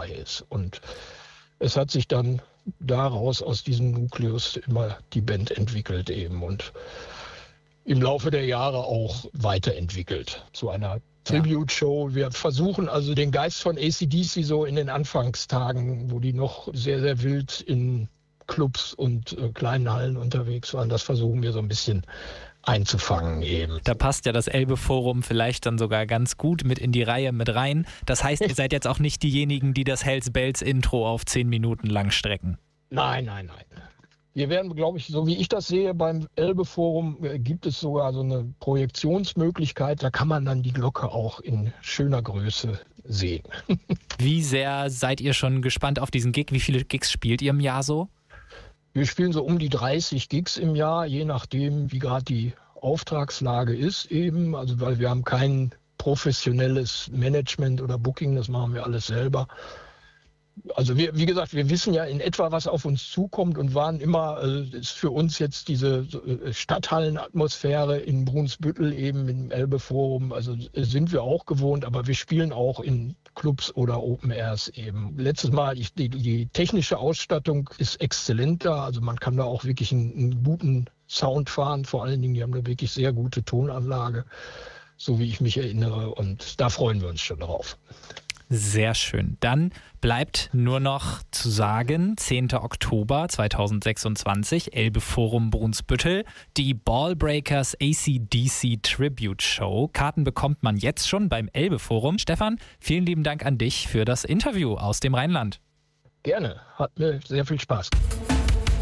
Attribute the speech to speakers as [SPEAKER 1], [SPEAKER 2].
[SPEAKER 1] dabei ist. Und es hat sich dann daraus aus diesem Nukleus immer die Band entwickelt eben und im Laufe der Jahre auch weiterentwickelt zu einer Tribute-Show. Wir versuchen also den Geist von AC/DC so in den Anfangstagen, wo die noch sehr, sehr wild in Clubs und kleinen Hallen unterwegs waren, das versuchen wir so ein bisschen einzufangen eben.
[SPEAKER 2] Da passt ja das Elbe-Forum vielleicht dann sogar ganz gut mit in die Reihe mit rein. Das heißt, ihr seid jetzt auch nicht diejenigen, die das Hells Bells Intro auf 10 Minuten lang strecken.
[SPEAKER 1] Nein. Wir werden, glaube ich, so wie ich das sehe, beim Elbe-Forum gibt es sogar so eine Projektionsmöglichkeit. Da kann man dann die Glocke auch in schöner Größe sehen.
[SPEAKER 2] Wie sehr seid ihr schon gespannt auf diesen Gig? Wie viele Gigs spielt ihr im Jahr so?
[SPEAKER 1] Wir spielen so um die 30 Gigs im Jahr, je nachdem, wie gerade die Auftragslage ist eben. Also weil wir haben kein professionelles Management oder Booking, das machen wir alles selber. Also wie gesagt, wir wissen ja in etwa, was auf uns zukommt und waren immer, ist für uns jetzt diese Stadthallenatmosphäre in Brunsbüttel eben im Elbe-Forum, also sind wir auch gewohnt, aber wir spielen auch in Clubs oder Open Airs eben. Letztes Mal, die technische Ausstattung ist exzellent da, also man kann da auch wirklich einen guten Sound fahren, vor allen Dingen, die haben da wirklich sehr gute Tonanlage, so wie ich mich erinnere, und da freuen wir uns schon drauf.
[SPEAKER 2] Sehr schön. Dann bleibt nur noch zu sagen, 10. Oktober 2026, Elbe Forum Brunsbüttel, die Ballbreakers AC/DC Tribute Show. Karten bekommt man jetzt schon beim Elbe Forum. Stefan, vielen lieben Dank an dich für das Interview aus dem Rheinland.
[SPEAKER 1] Gerne, hat mir sehr viel Spaß gemacht.